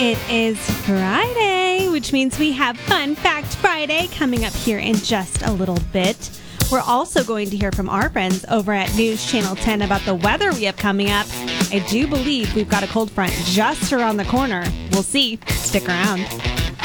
It is Friday, which means we have Fun Fact Friday coming up here in just a little bit. We're also going to hear from our friends over at News Channel 10 about the weather we have coming up. I do believe we've got a cold front just around the corner. We'll see. Stick around.